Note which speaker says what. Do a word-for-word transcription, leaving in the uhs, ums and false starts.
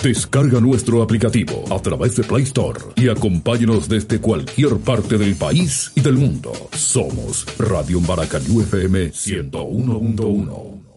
Speaker 1: Descarga nuestro aplicativo a través de Play Store y acompáñanos desde cualquier parte del país y del mundo. Somos Radio Maracayú F M ciento uno punto uno.